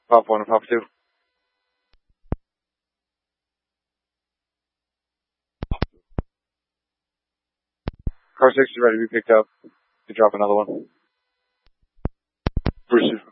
Pop 1 and Pop 2. Car 6 is ready to be picked up. To drop another one. Pursuit.